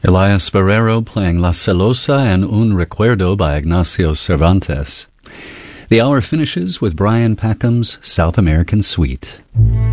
Elias Barrero playing La Celosa and Un Recuerdo by Ignacio Cervantes. The hour finishes with Brian Packham's South American Suite.